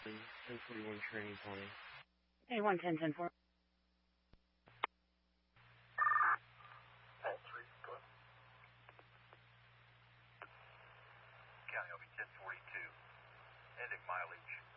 1041 training pony. Hey, 110, 10-4. County, I'll be 1042. Ending mileage.